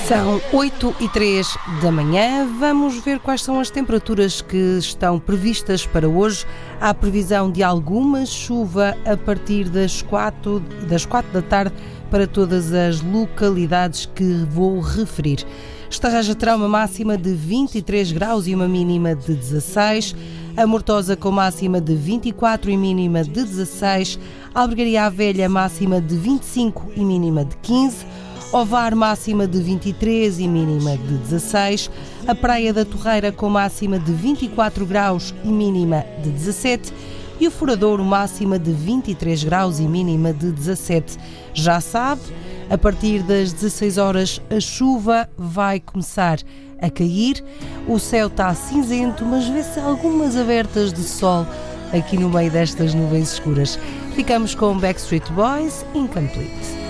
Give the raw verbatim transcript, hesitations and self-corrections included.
São oito e três da manhã. Vamos ver quais são as temperaturas que estão previstas para hoje. Há previsão de alguma chuva a partir das quatro, das quatro da tarde para todas as localidades que vou referir. Estarraja terá uma máxima de vinte e três graus e uma mínima de dezasseis. A Mortosa com máxima de vinte e quatro e mínima de dezasseis. Albergaria à Velha máxima de vinte e cinco e mínima de quinze. Ovar máxima de vinte e três e mínima de dezasseis. A Praia da Torreira com máxima de vinte e quatro graus e mínima de dezassete. E o Furadouro máxima de vinte e três graus e mínima de dezassete. Já sabe, a partir das dezasseis horas a chuva vai começar a cair. O céu está cinzento, mas vê-se algumas abertas de sol aqui no meio destas nuvens escuras. Ficamos com Backstreet Boys, Incomplete.